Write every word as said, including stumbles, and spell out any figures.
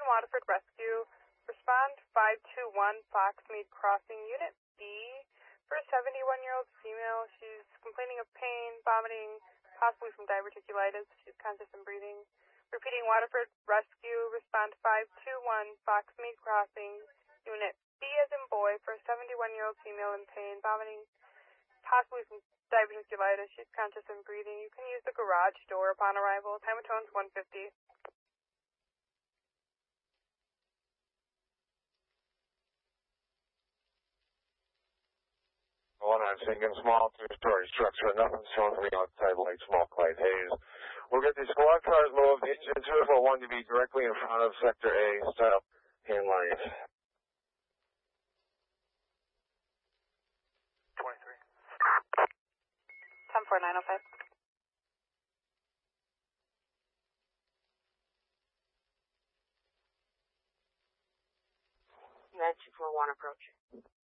Waterford Rescue. Respond five two one Foxmead Crossing, Unit B, for a seventy-one-year-old female. She's complaining of pain, vomiting, possibly from diverticulitis. She's conscious and breathing. Repeating, Waterford Rescue. Respond five two one Foxmead Crossing, Unit B as in boy, for a seventy-one-year-old female in pain, vomiting, possibly from diverticulitis. She's conscious and breathing. You can use the garage door upon arrival. Time of tone's one fifty. One, I'm seeing a small two-story structure. Nothing's shown to me outside light smoke, light haze. We'll get these squad cars moved. Engine two four one to be directly in front of Sector A. Stop. In line. twenty-three. ten four nine oh five. Med two four one approach.